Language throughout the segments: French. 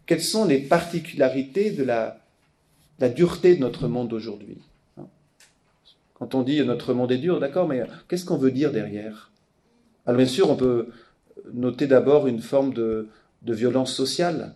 quelles sont les particularités de la dureté de notre monde aujourd'hui. Quand on dit notre monde est dur, d'accord, mais qu'est-ce qu'on veut dire derrière? Alors bien sûr, on peut noter d'abord une forme de violence sociale.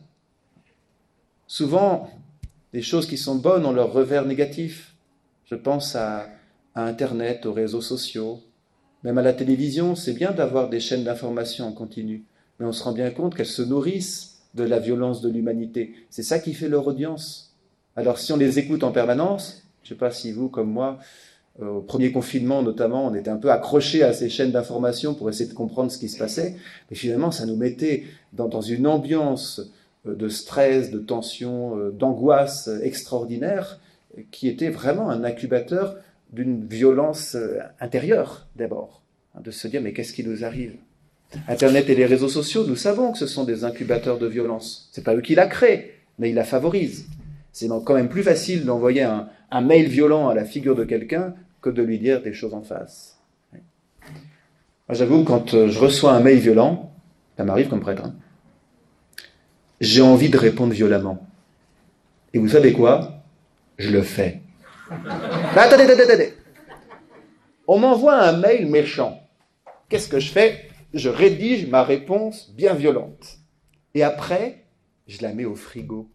Souvent, les choses qui sont bonnes ont leur revers négatif. Je pense à Internet, aux réseaux sociaux, même à la télévision. C'est bien d'avoir des chaînes d'information en continu, mais on se rend bien compte qu'elles se nourrissent de la violence de l'humanité. C'est ça qui fait leur audience. Alors si on les écoute en permanence, je ne sais pas si vous, comme moi, au premier confinement notamment, on était un peu accrochés à ces chaînes d'information pour essayer de comprendre ce qui se passait, mais finalement ça nous mettait dans une ambiance de stress, de tension, d'angoisse extraordinaire, qui était vraiment un incubateur d'une violence intérieure d'abord, de se dire mais qu'est-ce qui nous arrive? Internet et les réseaux sociaux, nous savons que ce sont des incubateurs de violence. C'est pas eux qui la créent, mais ils la favorisent. C'est quand même plus facile d'envoyer un mail violent à la figure de quelqu'un que de lui dire des choses en face. Moi, j'avoue, quand je reçois un mail violent, ça m'arrive comme prêtre, j'ai envie de répondre violemment. Et vous savez quoi? Je le fais. Attendez. On m'envoie un mail méchant. Qu'est-ce que je fais? Je rédige ma réponse bien violente. Et après, je la mets au frigo.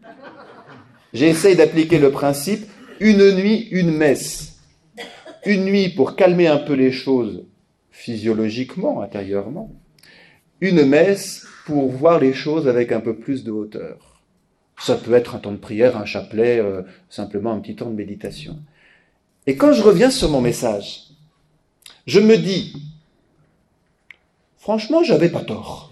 J'essaye d'appliquer le principe une nuit, une messe. Une nuit pour calmer un peu les choses physiologiquement, intérieurement. Une messe pour voir les choses avec un peu plus de hauteur. Ça peut être un temps de prière, un chapelet, simplement un petit temps de méditation. Et quand je reviens sur mon message, je me dis, franchement, j'avais pas tort.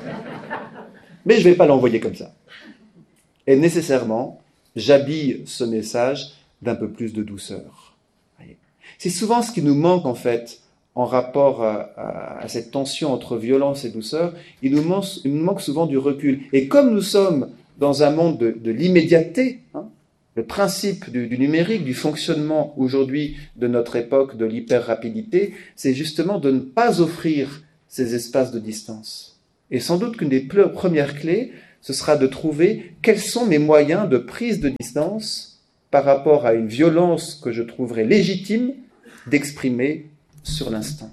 Mais je ne vais pas l'envoyer comme ça. Et nécessairement, j'habille ce message d'un peu plus de douceur. C'est souvent ce qui nous manque en fait, en rapport à cette tension entre violence et douceur. Il nous manque souvent du recul. Et comme nous sommes dans un monde de l'immédiateté, le principe du numérique, du fonctionnement aujourd'hui de notre époque, de l'hyper-rapidité, c'est justement de ne pas offrir ces espaces de distance. Et sans doute qu'une des premières clés, ce sera de trouver quels sont mes moyens de prise de distance par rapport à une violence que je trouverais légitime d'exprimer sur l'instant.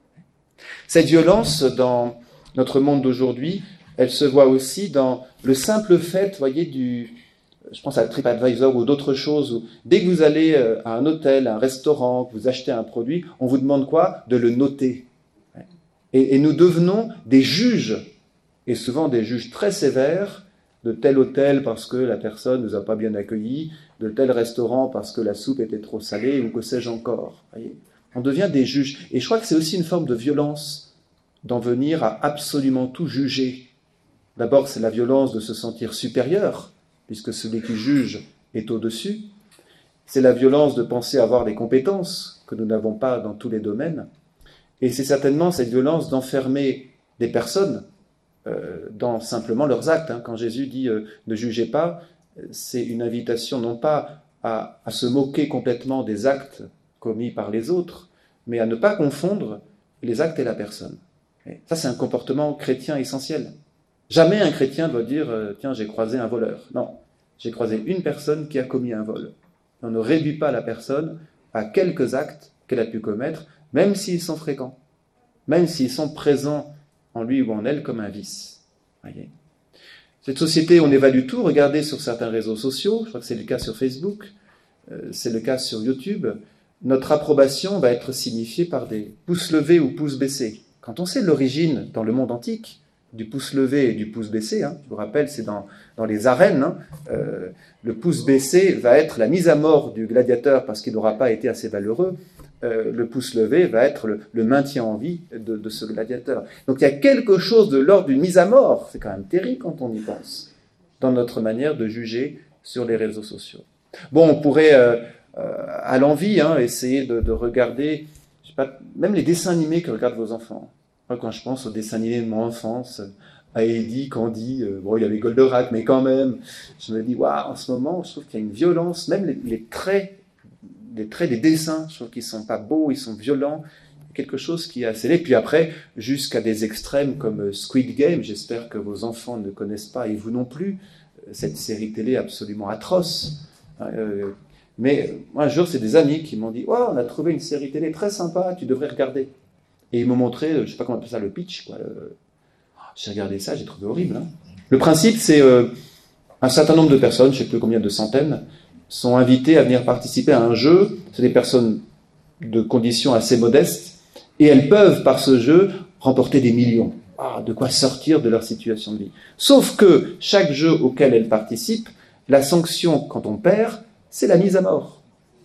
Cette violence, dans notre monde d'aujourd'hui, elle se voit aussi dans le simple fait, voyez, je pense à TripAdvisor ou d'autres choses, où dès que vous allez à un hôtel, à un restaurant, que vous achetez un produit, on vous demande quoi? De le noter. Et nous devenons des juges, et souvent des juges très sévères, de tel hôtel parce que la personne ne nous a pas bien accueillis, de tel restaurant parce que la soupe était trop salée, ou que sais-je encore. Voyez, on devient des juges. Et je crois que c'est aussi une forme de violence d'en venir à absolument tout juger. D'abord, c'est la violence de se sentir supérieur, puisque celui qui juge est au-dessus. C'est la violence de penser avoir des compétences que nous n'avons pas dans tous les domaines. Et c'est certainement cette violence d'enfermer des personnes dans simplement leurs actes. Quand Jésus dit « ne jugez pas », c'est une invitation non pas à se moquer complètement des actes commis par les autres, mais à ne pas confondre les actes et la personne. Et ça, c'est un comportement chrétien essentiel. Jamais un chrétien doit dire « tiens, j'ai croisé un voleur ». Non, j'ai croisé une personne qui a commis un vol. On ne réduit pas la personne à quelques actes qu'elle a pu commettre, même s'ils sont fréquents, même s'ils sont présents en lui ou en elle comme un vice. Voyez. Cette société, on évalue tout. Regardez sur certains réseaux sociaux, je crois que c'est le cas sur Facebook, c'est le cas sur YouTube, notre approbation va être signifiée par des pouces levés ou pouces baissés. Quand on sait l'origine dans le monde antique du pouce levé et du pouce baissé, je vous rappelle, c'est dans les arènes, le pouce baissé va être la mise à mort du gladiateur parce qu'il n'aura pas été assez valeureux. Le pouce levé va être le maintien en vie de ce gladiateur. Donc il y a quelque chose de l'ordre d'une mise à mort, c'est quand même terrible quand on y pense, dans notre manière de juger sur les réseaux sociaux. Bon, on pourrait, à l'envie, essayer de regarder, je sais pas, même les dessins animés que regardent vos enfants. Moi, quand je pense aux dessins animés de mon enfance, à Eddie, Candy, il y avait Goldorak, mais quand même, je me dis, waouh, en ce moment, je trouve qu'il y a une violence, même les traits des dessins, je trouve qu'ils ne sont pas beaux, ils sont violents, quelque chose qui est assez laid. Puis après, jusqu'à des extrêmes comme Squid Game, j'espère que vos enfants ne connaissent pas, et vous non plus, cette série télé absolument atroce. Mais moi, un jour, c'est des amis qui m'ont dit « Oh, on a trouvé une série télé très sympa, tu devrais regarder. » Et ils m'ont montré, je ne sais pas comment on appelle ça, le pitch, quoi. J'ai regardé ça, j'ai trouvé horrible. Hein. Le principe, c'est un certain nombre de personnes, je ne sais plus combien de centaines, sont invitées à venir participer à un jeu. C'est des personnes de conditions assez modestes, et elles peuvent, par ce jeu, remporter des millions. Ah, de quoi sortir de leur situation de vie. Sauf que chaque jeu auquel elles participent, la sanction, quand on perd, c'est la mise à mort.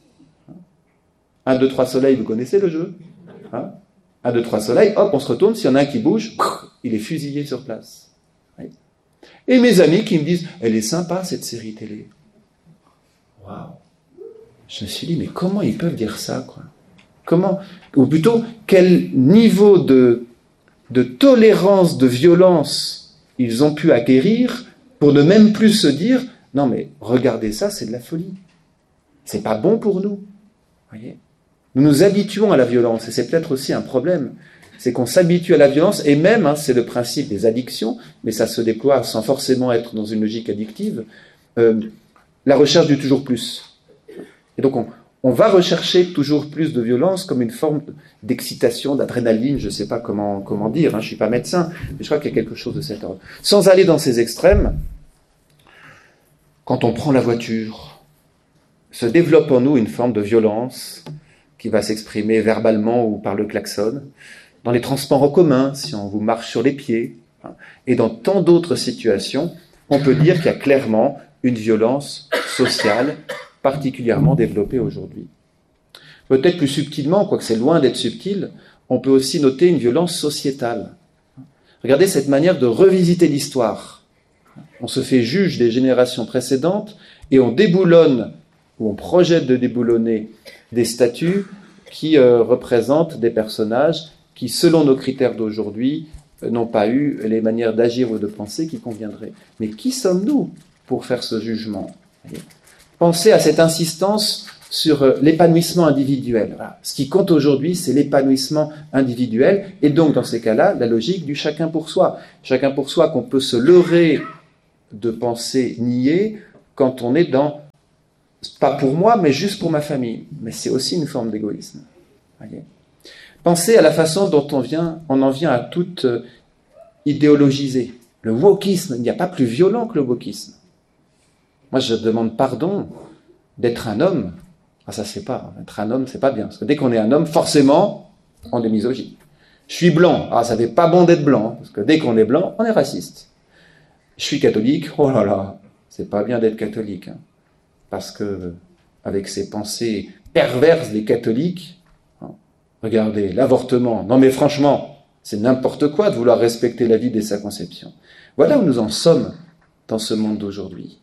1, 2, 3 soleil, vous connaissez le jeu, hein? 1, 2, 3 soleil, hop, on se retourne, s'il y en a un qui bouge, il est fusillé sur place. Oui. Et mes amis qui me disent, elle est sympa cette série télé. Waouh. Je me suis dit, mais comment ils peuvent dire ça, quoi? Comment, ou plutôt, quel niveau de tolérance, de violence ils ont pu acquérir pour ne même plus se dire, non mais regardez ça, c'est de la folie. C'est pas bon pour nous. Voyez ? Nous nous habituons à la violence, et c'est peut-être aussi un problème. C'est qu'on s'habitue à la violence, et même, hein, c'est le principe des addictions, mais ça se déploie sans forcément être dans une logique addictive, la recherche du toujours plus. Et donc on va rechercher toujours plus de violence comme une forme d'excitation, d'adrénaline, je ne sais pas comment dire, hein, je ne suis pas médecin, mais je crois qu'il y a quelque chose de cet ordre. Sans aller dans ces extrêmes, quand on prend la voiture, se développe en nous une forme de violence qui va s'exprimer verbalement ou par le klaxon, dans les transports en commun, si on vous marche sur les pieds, hein, et dans tant d'autres situations, on peut dire qu'il y a clairement une violence sociale particulièrement développée aujourd'hui. Peut-être plus subtilement, quoique c'est loin d'être subtil, on peut aussi noter une violence sociétale. Regardez cette manière de revisiter l'histoire. On se fait juge des générations précédentes et on déboulonne, ou on projette de déboulonner, des statuts qui représentent des personnages qui, selon nos critères d'aujourd'hui, n'ont pas eu les manières d'agir ou de penser qui conviendraient. Mais qui sommes-nous pour faire ce jugement ? Pensez à cette insistance sur l'épanouissement individuel. Voilà. Ce qui compte aujourd'hui, c'est l'épanouissement individuel, et donc dans ces cas-là, la logique du chacun pour soi. Chacun pour soi qu'on peut se leurrer de penser nier quand on est dans, pas pour moi, mais juste pour ma famille. Mais c'est aussi une forme d'égoïsme. Voyez ? Pensez à la façon dont on en vient à tout idéologiser. Le wokisme, il n'y a pas plus violent que le wokisme. Moi, je demande pardon d'être un homme. Ah, ça se fait pas. Être un homme, c'est pas bien. Parce que dès qu'on est un homme, forcément, on est misogyne. Je suis blanc. Ah, ça fait pas bon d'être blanc. Parce que dès qu'on est blanc, on est raciste. Je suis catholique. Oh là là, c'est pas bien d'être catholique. Hein. Parce que, avec ces pensées perverses des catholiques, hein, regardez, l'avortement. Non mais franchement, c'est n'importe quoi de vouloir respecter la vie dès sa conception. Voilà où nous en sommes dans ce monde d'aujourd'hui.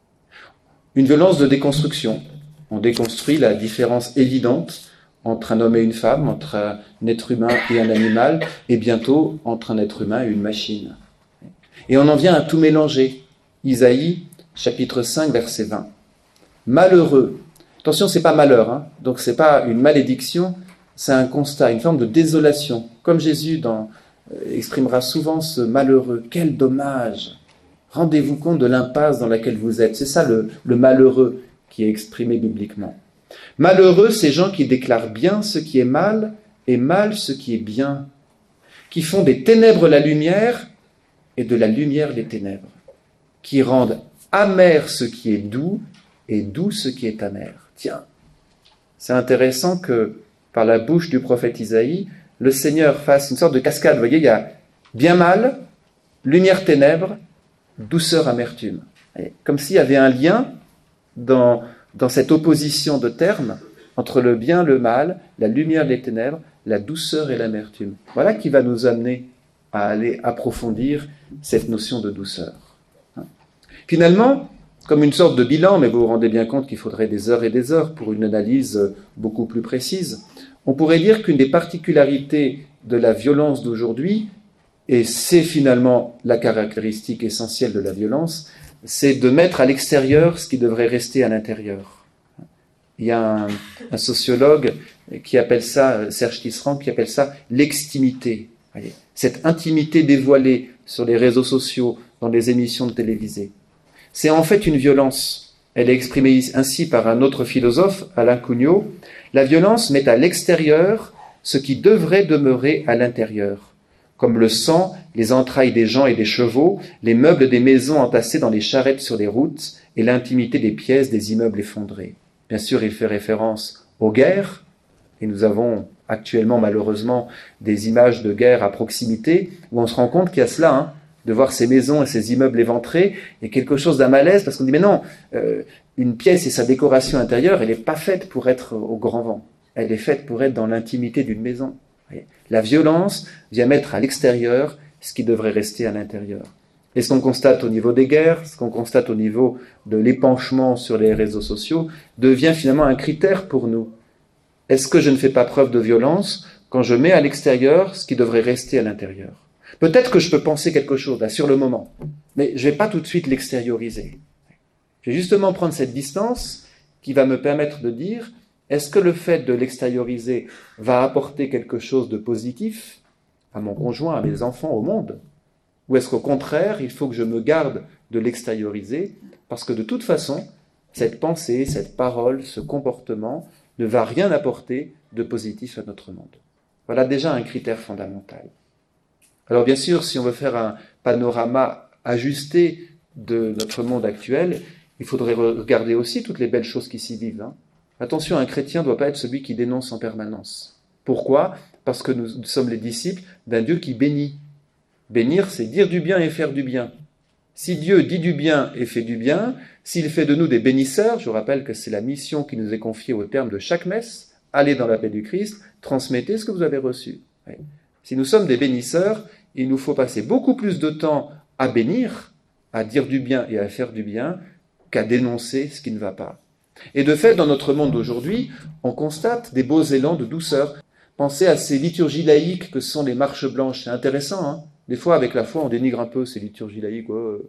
Une violence de déconstruction. On déconstruit la différence évidente entre un homme et une femme, entre un être humain et un animal, et bientôt entre un être humain et une machine. Et on en vient à tout mélanger. Isaïe, chapitre 5, verset 20. Malheureux. Attention, c'est pas malheur, hein. Donc c'est pas une malédiction, c'est un constat, une forme de désolation. Comme Jésus exprimera souvent ce malheureux. Quel dommage! Rendez-vous compte de l'impasse dans laquelle vous êtes. C'est ça le malheureux qui est exprimé bibliquement. Malheureux, ces gens qui déclarent bien ce qui est mal et mal ce qui est bien, qui font des ténèbres la lumière et de la lumière les ténèbres, qui rendent amer ce qui est doux et doux ce qui est amer. Tiens, c'est intéressant que par la bouche du prophète Isaïe, le Seigneur fasse une sorte de cascade. Vous voyez, il y a bien mal, lumière ténèbres, douceur, amertume. Comme s'il y avait un lien dans cette opposition de termes entre le bien, le mal, la lumière, les ténèbres, la douceur et l'amertume. Voilà qui va nous amener à aller approfondir cette notion de douceur. Finalement, comme une sorte de bilan, mais vous vous rendez bien compte qu'il faudrait des heures et des heures pour une analyse beaucoup plus précise, on pourrait dire qu'une des particularités de la violence d'aujourd'hui, et c'est finalement la caractéristique essentielle de la violence, c'est de mettre à l'extérieur ce qui devrait rester à l'intérieur. Il y a un sociologue qui appelle ça, Serge Tisserand, qui appelle ça l'extimité. Voyez, cette intimité dévoilée sur les réseaux sociaux, dans les émissions de télévisées. C'est en fait une violence. Elle est exprimée ainsi par un autre philosophe, Alain Cugnot. La violence met à l'extérieur ce qui devrait demeurer à l'intérieur, comme le sang, les entrailles des gens et des chevaux, les meubles des maisons entassés dans les charrettes sur les routes et l'intimité des pièces des immeubles effondrés. Bien sûr, il fait référence aux guerres, et nous avons actuellement malheureusement des images de guerre à proximité, où on se rend compte qu'il y a cela, de voir ces maisons et ces immeubles éventrés, et quelque chose d'un malaise, parce qu'on dit, mais non, une pièce et sa décoration intérieure, elle n'est pas faite pour être au grand vent, elle est faite pour être dans l'intimité d'une maison. La violence vient mettre à l'extérieur ce qui devrait rester à l'intérieur. Et ce qu'on constate au niveau des guerres, ce qu'on constate au niveau de l'épanchement sur les réseaux sociaux, devient finalement un critère pour nous. Est-ce que je ne fais pas preuve de violence quand je mets à l'extérieur ce qui devrait rester à l'intérieur? Peut-être que je peux penser quelque chose, là, sur le moment, mais je ne vais pas tout de suite l'extérioriser. Je vais justement prendre cette distance qui va me permettre de dire, est-ce que le fait de l'extérioriser va apporter quelque chose de positif à mon conjoint, à mes enfants, au monde? Ou est-ce qu'au contraire, il faut que je me garde de l'extérioriser, parce que de toute façon, cette pensée, cette parole, ce comportement ne va rien apporter de positif à notre monde. Voilà déjà un critère fondamental. Alors bien sûr, si on veut faire un panorama ajusté de notre monde actuel, il faudrait regarder aussi toutes les belles choses qui s'y vivent. Attention, un chrétien ne doit pas être celui qui dénonce en permanence. Pourquoi? Parce que nous sommes les disciples d'un Dieu qui bénit. Bénir, c'est dire du bien et faire du bien. Si Dieu dit du bien et fait du bien, s'il fait de nous des bénisseurs, je vous rappelle que c'est la mission qui nous est confiée au terme de chaque messe, allez dans la paix du Christ, transmettez ce que vous avez reçu. Oui. Si nous sommes des bénisseurs, il nous faut passer beaucoup plus de temps à bénir, à dire du bien et à faire du bien, qu'à dénoncer ce qui ne va pas. Et de fait, dans notre monde d'aujourd'hui, on constate des beaux élans de douceur. Pensez à ces liturgies laïques que sont les marches blanches. C'est intéressant, Des fois, avec la foi, on dénigre un peu ces liturgies laïques.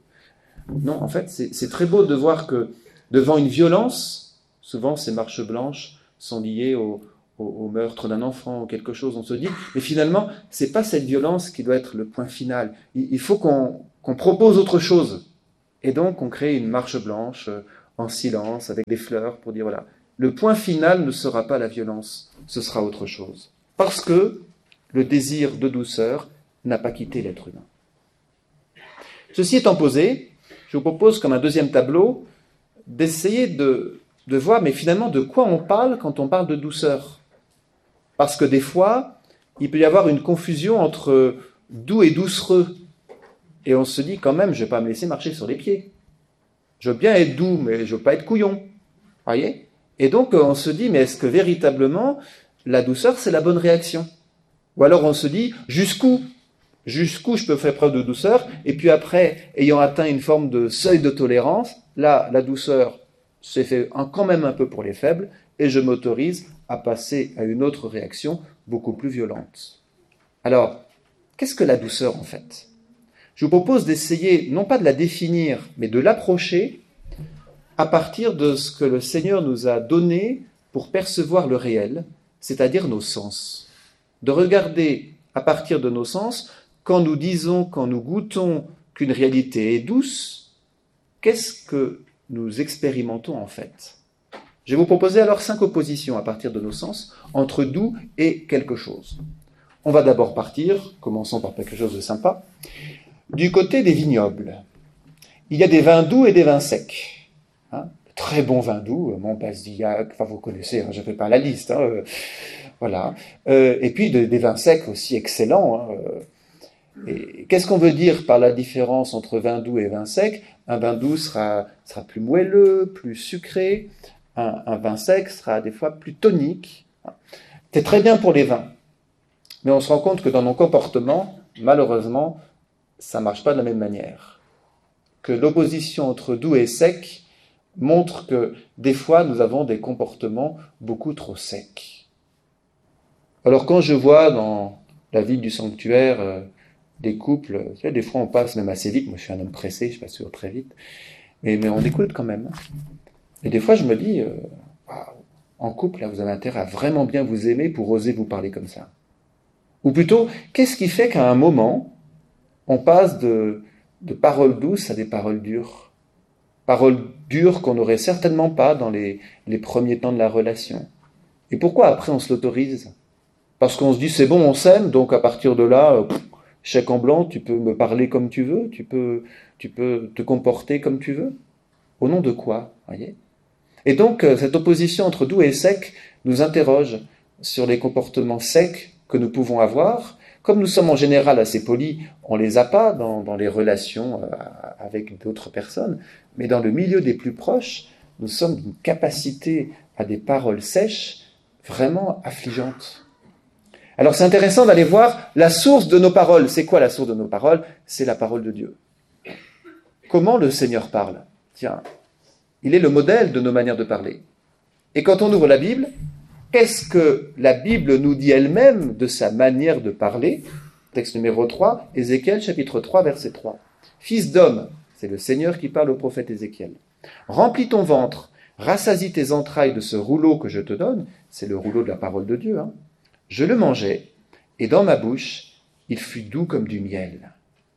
Non, en fait, c'est très beau de voir que devant une violence, souvent ces marches blanches sont liées au meurtre d'un enfant ou quelque chose, on se dit, mais finalement, c'est pas cette violence qui doit être le point final. Il faut qu'on propose autre chose. Et donc, on crée une marche blanche en silence, avec des fleurs, pour dire, voilà, le point final ne sera pas la violence, ce sera autre chose. Parce que le désir de douceur n'a pas quitté l'être humain. Ceci étant posé, je vous propose, comme un deuxième tableau, d'essayer de voir, mais finalement, de quoi on parle quand on parle de douceur. Parce que des fois, il peut y avoir une confusion entre doux et doucereux. Et on se dit, quand même, je ne vais pas me laisser marcher sur les pieds. Je veux bien être doux, mais je ne veux pas être couillon. Voyez ? Et donc, on se dit, mais est-ce que véritablement, la douceur, c'est la bonne réaction? Ou alors on se dit, jusqu'où je peux faire preuve de douceur? Et puis après, ayant atteint une forme de seuil de tolérance, là, la douceur, c'est fait quand même un peu pour les faibles, et je m'autorise à passer à une autre réaction beaucoup plus violente. Alors, qu'est-ce que la douceur en fait? Je vous propose d'essayer, non pas de la définir, mais de l'approcher à partir de ce que le Seigneur nous a donné pour percevoir le réel, c'est-à-dire nos sens. De regarder à partir de nos sens, quand nous disons, quand nous goûtons qu'une réalité est douce, qu'est-ce que nous expérimentons en fait? Je vais vous proposer alors 5 oppositions à partir de nos sens entre doux et quelque chose. On va d'abord partir, commençons par quelque chose de sympa, du côté des vignobles. Il y a des vins doux et des vins secs. Très bons vins doux, Montbazillac, enfin vous connaissez, je ne fais pas la liste. Voilà. Et puis des vins secs aussi excellents. Et qu'est-ce qu'on veut dire par la différence entre vin doux et vin sec? Un vin doux sera plus moelleux, plus sucré. Un vin sec sera des fois plus tonique. C'est très bien pour les vins. Mais on se rend compte que dans nos comportements, malheureusement, ça ne marche pas de la même manière. Que l'opposition entre doux et sec montre que des fois, nous avons des comportements beaucoup trop secs. Alors quand je vois dans la vie du sanctuaire des couples, des fois on passe même assez vite, moi je suis un homme pressé, je passe toujours très vite, mais on écoute quand même. Et des fois je me dis, En couple, là, vous avez intérêt à vraiment bien vous aimer pour oser vous parler comme ça. Ou plutôt, qu'est-ce qui fait qu'à un moment, on passe de paroles douces à des paroles dures? Paroles dures qu'on n'aurait certainement pas dans les premiers temps de la relation. Et pourquoi après on se l'autorise? Parce qu'on se dit c'est bon, on s'aime, donc à partir de là, chèque en blanc, tu peux me parler comme tu veux, tu peux te comporter comme tu veux. Au nom de quoi, voyez? Et donc cette opposition entre doux et sec nous interroge sur les comportements secs que nous pouvons avoir. Comme nous sommes en général assez polis, on ne les a pas dans les relations avec d'autres personnes, mais dans le milieu des plus proches, nous sommes d'une capacité à des paroles sèches vraiment affligeantes. Alors c'est intéressant d'aller voir la source de nos paroles. C'est quoi la source de nos paroles? C'est la parole de Dieu. Comment le Seigneur parle? Tiens, il est le modèle de nos manières de parler. Et quand on ouvre la Bible, qu'est-ce que la Bible nous dit elle-même de sa manière de parler? Texte numéro 3, Ézéchiel chapitre 3, verset 3. Fils d'homme, c'est le Seigneur qui parle au prophète Ézéchiel. Remplis ton ventre, rassasie tes entrailles de ce rouleau que je te donne. C'est le rouleau de la parole de Dieu. Je le mangeai, et dans ma bouche, il fut doux comme du miel.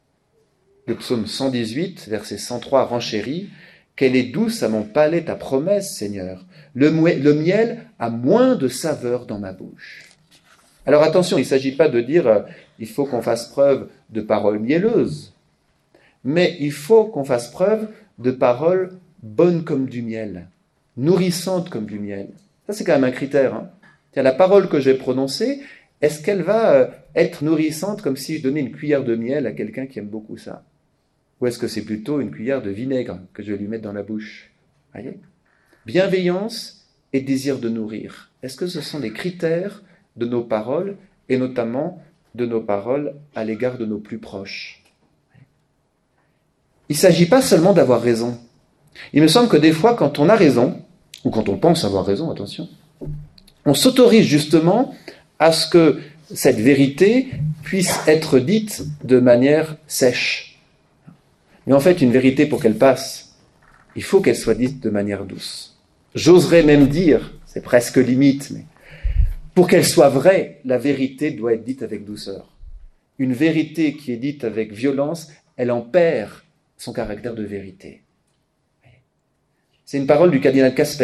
Le psaume 118, verset 103, renchérit. Qu'elle est douce à mon palais ta promesse, Seigneur. Le miel a moins de saveur dans ma bouche. Alors attention, il ne s'agit pas de dire il faut qu'on fasse preuve de paroles mielleuses, mais il faut qu'on fasse preuve de paroles bonnes comme du miel, nourrissantes comme du miel. Ça, c'est quand même un critère. Tiens, la parole que je vais prononcer, est-ce qu'elle va être nourrissante comme si je donnais une cuillère de miel à quelqu'un qui aime beaucoup ça? Ou est-ce que c'est plutôt une cuillère de vinaigre que je vais lui mettre dans la bouche? Voyez? Bienveillance et désir de nourrir. Est-ce que ce sont des critères de nos paroles, et notamment de nos paroles à l'égard de nos plus proches? Il ne s'agit pas seulement d'avoir raison. Il me semble que des fois, quand on a raison, ou quand on pense avoir raison, attention, on s'autorise justement à ce que cette vérité puisse être dite de manière sèche. Mais en fait, une vérité, pour qu'elle passe, il faut qu'elle soit dite de manière douce. J'oserais même dire, c'est presque limite, mais pour qu'elle soit vraie, la vérité doit être dite avec douceur. Une vérité qui est dite avec violence, elle en perd son caractère de vérité. C'est une parole du cardinal Casper.